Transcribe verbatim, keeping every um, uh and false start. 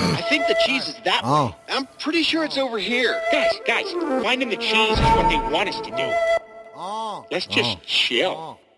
I think the cheese is that Oh. way. I'm pretty sure it's over here. Guys, guys, finding the cheese is what they want us to do. Oh. Let's just Oh. chill. Oh.